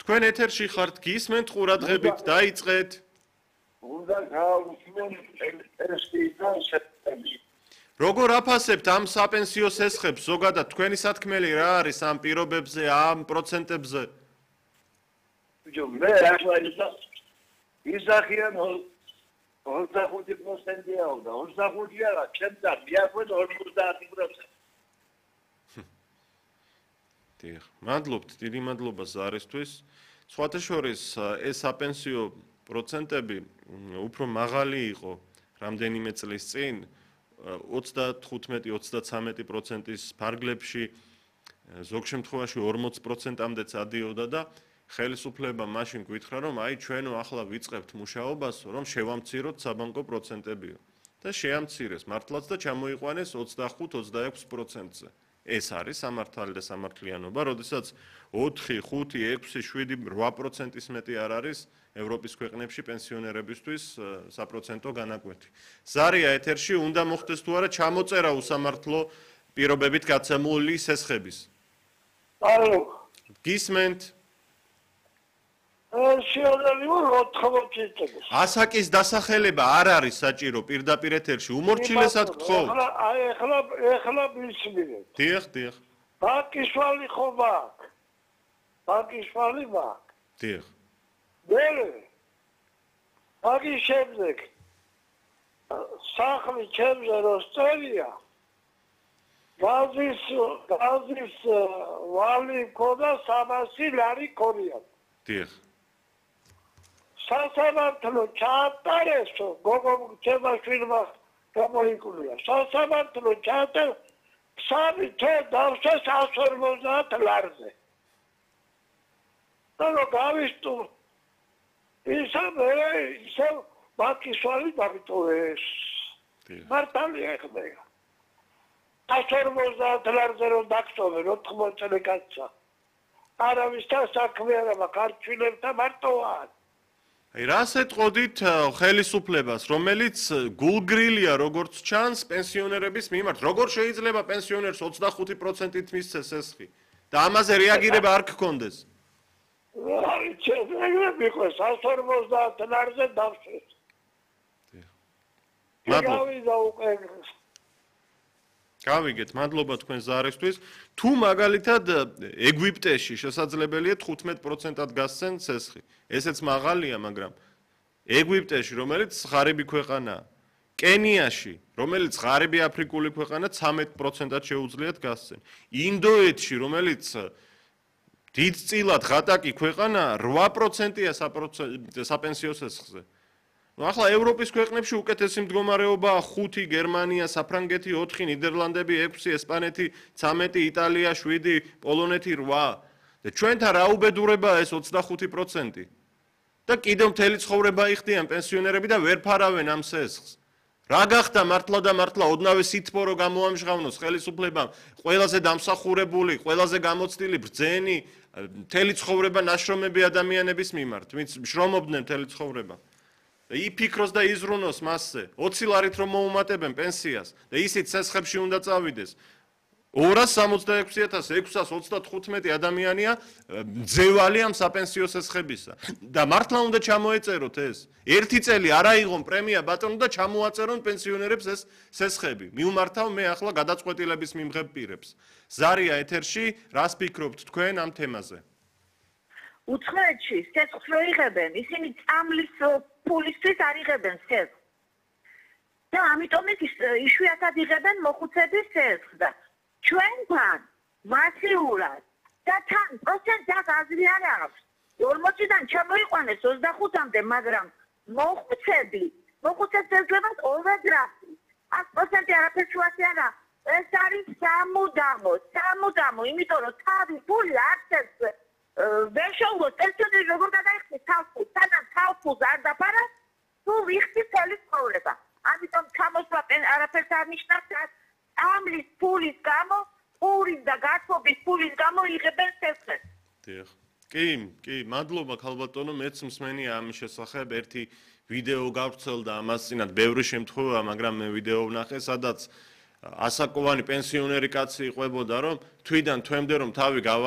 თქვენ ეთერში ხართ, გისმენთ ყურადღებით, დაიწყეთ. უნდა გავუსმენ ეს როგორ აფასებთ ამ საპენსიო სესხებს ზოგადად თქვენი სათქმელი რა არის ამ პირობებზე, ამ პროცენტებზე? მე ახლა ისახიან 25%-ია და 25 არა, ჩემთან მიახვენ 50%. დიახ, მადლობთ, დიდი მადლობა ზარისთვის. სხვათა შორის ეს საპენსიო პროცენტები უფრო მაღალი იყო რამდენიმე წლის წინ 35-33%-ის ფარგლებში, ზოგ შემთხვევაში 40%-მდეც ადიოდა და ხელისუფლება მაშინ გითხრა, რომ აი ჩვენო ახლა ვიწყებთ მუშაობას, რომ შევამციროთ საბანკო პროცენტებიო. და შეამცირეს მართლაც და ჩამოიყვანეს 25-26%-ზე. ეს არის სამართალი და სამართლიანობა, როდესაც 4, 5, 6, 7, 8%-ის მეტი არ არის ევროპის ქვეყნებში პენსიონერებისთვის საპროცენტო განაკვეთი. ზარია ეთერში უნდა მოხდეს თუ არა ჩამოწერა უსამართლო პირობებით გაცემული სესხების. ალო. გისმენთ? ასაკის დასახელება არ არის საჭირო პირდაპირ ეთერში. უმორჩილესად გთხოვთ. ეხლა მისმინეთ. დიახ. ბაკიშვალი ხო მაქვს? ბაკიშვალი მაქვს. დიახ. მაგის შემდეგ სახლი ჩემზე რო სწერია გაზის ვალი მქონდა 300 ლარი ქონია. დიახ. სასამართლო ჩაატარესო გოგო ჩემმა შვილმა გამოიკვლია. სასამართლო ჩაატარეს 3 თვე დავსეს 150 ლარზე. და გავისტუ ისე ბაკიშვალი დაგიტოვეს. მართალია ეხლა. 150 ლარზე რომ დაგწოვე 80 წელი კაცსა. არავისთან საქმე არ აქვს, ქართველებთან მარტოა. აი რას ეტყოდით ხელისუფლებას, რომელიც გულგრილია როგორც ჩანს პენსიონერების მიმართ, როგორ შეიძლება პენსიონერს 25%-ით მისცეს სესხი და ამაზე რეაგირება არ გქონდეს? აი ჩემები ხო 150 ლარზე დავსვეს. გავიგეთ, მადლობა თქვენ ზარისთვის. თუ მაგალითად ეგვიპტეში შესაძლებელია 15%-ად გასცენ სესხი. ესეც მაღალია, მაგრამ ეგვიპტეში, რომელიც ღარიბი ქვეყანაა, კენიაში, რომელიც ღარიბი აფრიკული ქვეყანა, 13%-ად შეუძლიათ გასცენ. ინდოეთში, რომელიც დიდწილად ღატაკი ქვეყანაა, 8%-ია საპენსიო სესხზე. ახლა ევროპის ქვეყნებში უკეთესი მდგომარეობაა 5, გერმანია, საფრანგეთი 4, ნიდერლანდები 6, ესპანეთი 13, იტალია 7, პოლონეთი 8. და ჩვენთან რა უბედურებაა ეს 25%? და კიდევ მთელი ცხოვრება იხდიან პენსიონერები და ვერ ფარავენ ამ სესხს. რა გახდა მართლა და მართლა ოდნავ სითბო რომ გამოამჟღავნოს ხელისუფლებამ ყველაზე დამსახურებული, ყველაზე გამოცდილი ბრძენი მთელი ცხოვრება ნაშრომები ადამიანების მიმართ, ვინც შრომობდნენ მთელი ცხოვრება. და იფიქროს და იზრუნოს მასზე 20 ლარით რომ მოუმატებენ პენსიას და ისიც სესხებში უნდა წავიდეს 266,635 ადამიანია ძევალი ამ საპენსიო სესხებისა და მართლა უნდა ჩამოეწეროთ ეს ერთი წელი არ აიღონ პრემია ბატონო და ჩამოაწერონ პენსიონერებს ეს სესხები მიუმართავ მე ახლა გადაწყვეტილების მიმღებ პირებს ზარია ეთერში რას ფიქრობთ თქვენ ამ თემაზე უცხოეთში სესხს რო იღებენ ისინი წამლის ფულისთვის არ იღებენ სესხს და ამიტომ იშვიათად იღებენ მოხუცების სესხს და ჩვენთან მასიურად და თან პროცენტად აზრი არ აქვს 40-დან ჩამოიყვანეს 25-მდე მაგრამ მოხუცებს ეძლებათ ოვერდრაფტი 100% არაფერს შუაში არა ეს არის სამუდამო იმიტომ რომ თავი ფული არცერთ ვერ შეუძლოთ პენსიონერი როგორ გადაიხდით თავფულს სანამ თავფულს არ დაფარა თუ ვიხდით მთელი ცხოვრება ამიტომ ჩამოსვლა არაფერს არ ნიშნავს ამლის ფულის გამო პურის და გათბობის ფულის გამო იღებენ სესხებს. დიახ. კი, მადლობა ქალბატონო, მეც მსმენია ამის შესახებ ერთი ვიდეო გავრცელდა ამას წინათ ბევრი შემთხვევა, მაგრამ მე ვიდეო ვნახე, სადაც ასაკოვანი პენსიონერი კაცი იყვებოდა, რომ თვიდან თვემდე რომ თავი